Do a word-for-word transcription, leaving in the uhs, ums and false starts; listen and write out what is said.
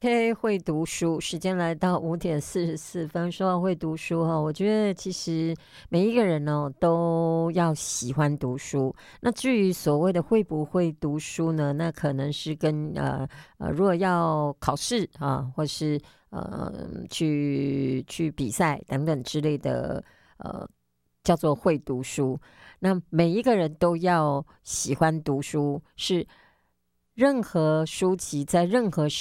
OK，会读书，时间来到五点四十四分。说到会读书哈，我觉得其实每一个人呢都要喜欢读书。那至于所谓的会不会读书呢，那可能是跟呃呃，如果要考试啊，或是呃去去比赛等等之类的，呃，叫做会读书。那每一个人都要喜欢读书，是任何书籍在任何